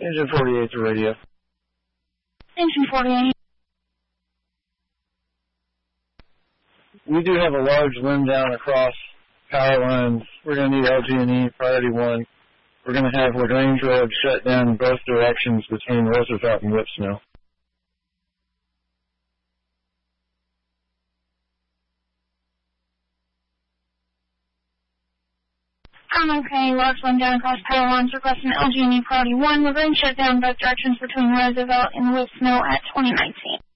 Engine 48 to radio. Engine 48. We do have a large limb down across power lines. We're going to need LG&E priority 1. We're going to have LaGrange Road shut down in both directions between Roosevelt and Whipsnell. Okay, large limb down across power lines requesting LG&E priority 1. LaGrange shut down both directions between Roosevelt and Whipsnell at 2019.